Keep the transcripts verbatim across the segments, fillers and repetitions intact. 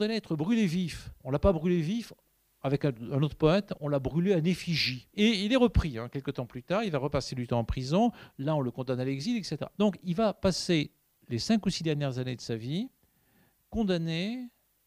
condamné à être brûlé vif. On ne l'a pas brûlé vif avec un, un autre poète, on l'a brûlé en effigie. Et il est repris, hein, quelques temps plus tard, il va repasser du temps en prison, là on le condamne à l'exil, et cetera. Donc il va passer les cinq ou six dernières années de sa vie condamné,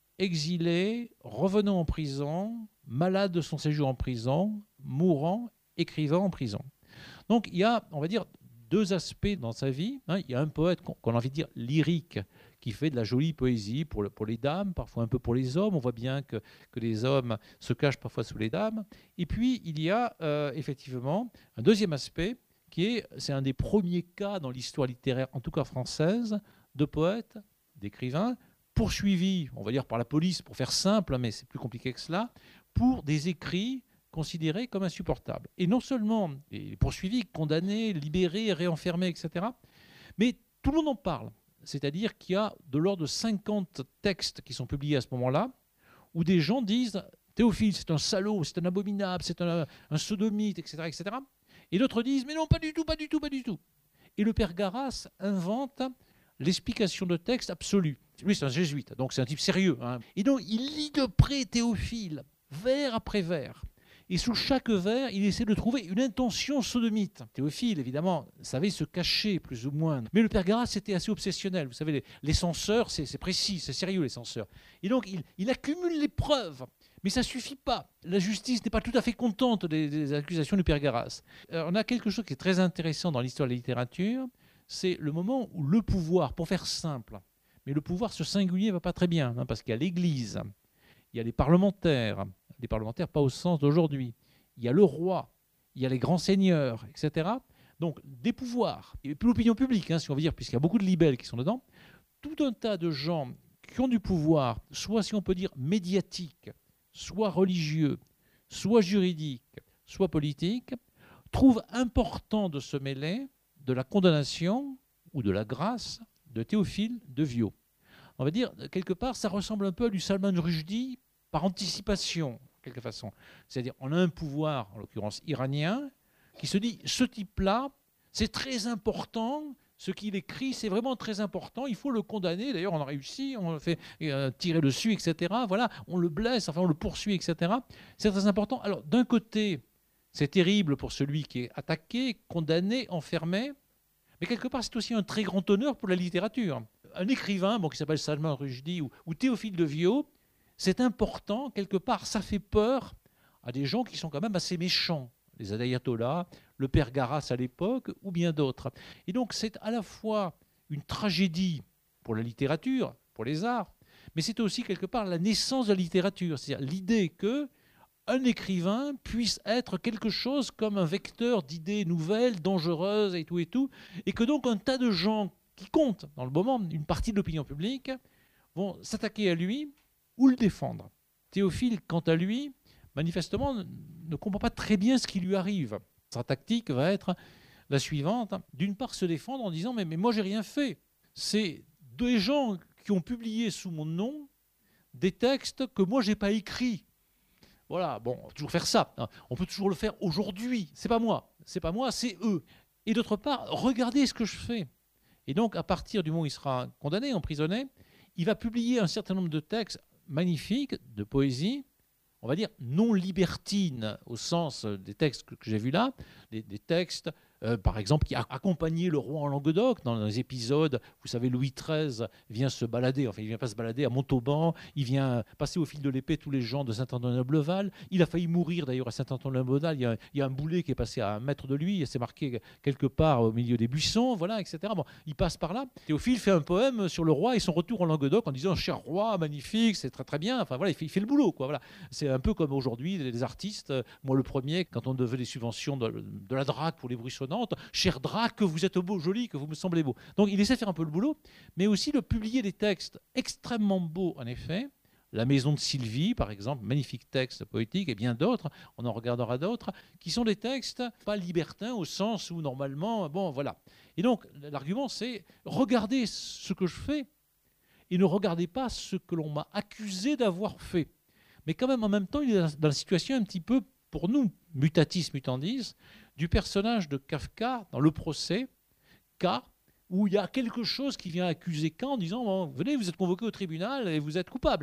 exilé, revenant en prison, malade de son séjour en prison, mourant, écrivant en prison. Donc il y a, on va dire, deux aspects dans sa vie. Hein. Il y a un poète qu'on a envie de dire lyrique, qui fait de la jolie poésie pour, le, pour les dames, parfois un peu pour les hommes. On voit bien que, que les hommes se cachent parfois sous les dames. Et puis il y a euh, effectivement un deuxième aspect, qui est, c'est un des premiers cas dans l'histoire littéraire, en tout cas française, de poètes, d'écrivains, poursuivis, on va dire par la police, pour faire simple, mais c'est plus compliqué que cela, pour des écrits considérés comme insupportables. Et non seulement les poursuivis, condamnés, libérés, réenfermés, et cetera, mais tout le monde en parle. C'est-à-dire qu'il y a de l'ordre de cinquante textes qui sont publiés à ce moment-là, où des gens disent « Théophile, c'est un salaud, c'est un abominable, c'est un, un sodomite, et cetera, et cetera » Et d'autres disent « Mais non, pas du tout, pas du tout, pas du tout ». Et le père Garas invente l'explication de texte absolue. Lui, c'est un jésuite, donc c'est un type sérieux. Hein. Et donc, il lit de près Théophile, vers après vers. Et sous chaque vers, il essaie de trouver une intention sodomite. Théophile, évidemment, savait se cacher, plus ou moins. Mais le père Garas, c'était assez obsessionnel. Vous savez, les, les censeurs, c'est, c'est précis, c'est sérieux, les censeurs. Et donc, il, il accumule les preuves. Mais ça ne suffit pas. La justice n'est pas tout à fait contente des, des accusations du père Garas. Alors, on a quelque chose qui est très intéressant dans l'histoire de la littérature, c'est le moment où le pouvoir, pour faire simple, mais le pouvoir, ce singulier, ne va pas très bien, hein, parce qu'il y a l'Église, il y a les parlementaires, les parlementaires pas au sens d'aujourd'hui, il y a le roi, il y a les grands seigneurs, et cetera. Donc des pouvoirs, et puis l'opinion publique, hein, si on veut dire, puisqu'il y a beaucoup de libelles qui sont dedans, tout un tas de gens qui ont du pouvoir, soit si on peut dire médiatique, soit religieux, soit juridique, soit politique, trouvent important de se mêler de la condamnation ou de la grâce de Théophile de Viau. On va dire, quelque part, ça ressemble un peu à du Salman Rushdie par anticipation, de quelque façon. C'est-à-dire, on a un pouvoir, en l'occurrence iranien, qui se dit, ce type-là, c'est très important, ce qu'il écrit, c'est vraiment très important, il faut le condamner. D'ailleurs, on a réussi, on le fait euh, tirer dessus, et cetera. Voilà, on le blesse, enfin, on le poursuit, et cetera. C'est très important. Alors, d'un côté, c'est terrible pour celui qui est attaqué, condamné, enfermé, mais quelque part, c'est aussi un très grand honneur pour la littérature. Un écrivain bon, qui s'appelle Salman Rushdie ou, ou Théophile de Viau, c'est important, quelque part, ça fait peur à des gens qui sont quand même assez méchants. Les ayatollahs, le père Garas à l'époque, ou bien d'autres. Et donc, c'est à la fois une tragédie pour la littérature, pour les arts, mais c'est aussi quelque part la naissance de la littérature. C'est-à-dire l'idée que un écrivain puisse être quelque chose comme un vecteur d'idées nouvelles, dangereuses et tout et tout, et que donc un tas de gens qui comptent dans le moment, une partie de l'opinion publique, vont s'attaquer à lui ou le défendre. Théophile, quant à lui, manifestement, ne comprend pas très bien ce qui lui arrive. Sa tactique va être la suivante. D'une part, se défendre en disant « mais, mais moi, j'ai rien fait. C'est des gens qui ont publié sous mon nom des textes que moi, j'ai pas écrits. » Voilà, bon, on peut toujours faire ça. On peut toujours le faire aujourd'hui. C'est pas moi. C'est pas moi, c'est eux. Et d'autre part, regardez ce que je fais. Et donc, à partir du moment où il sera condamné, emprisonné, il va publier un certain nombre de textes magnifiques, de poésie, on va dire non libertines, au sens des textes que j'ai vus là, des, des textes, euh, par exemple, qui accompagnaient le roi en Languedoc, dans les épisodes, vous savez, Louis treize vient se balader, enfin, il vient pas se balader à Montauban, il vient passer au fil de l'épée tous les gens de Saint-Antoine-de-Bleval, il a failli mourir d'ailleurs à Saint-Antoine-de-Bleval, il y a, il y a un boulet qui est passé à un mètre de lui, c'est marqué quelque part au milieu des buissons, voilà, et cetera. Bon, il passe par là. Théophile fait un poème sur le roi et son retour en Languedoc en disant « Cher roi, magnifique, c'est très très bien », enfin voilà, il fait, il fait le boulot, quoi, voilà. C'est un peu comme aujourd'hui les artistes, moi le premier, quand on devait des subventions de, de la drague pour les bruissonnantes, cher drague, que vous êtes beau, joli, que vous me semblez beau. Donc il essaie de faire un peu le boulot, mais aussi de publier des textes extrêmement beaux, en effet. La maison de Sylvie, par exemple, magnifique texte poétique, et bien d'autres, on en regardera d'autres, qui sont des textes pas libertins au sens où normalement, bon voilà. Et donc l'argument c'est, regardez ce que je fais et ne regardez pas ce que l'on m'a accusé d'avoir fait. Mais quand même, en même temps, il est dans la situation un petit peu, pour nous, mutatis mutandis, du personnage de Kafka dans Le Procès, K, où il y a quelque chose qui vient accuser K en disant bon, « Venez, vous êtes convoqué au tribunal et vous êtes coupable ».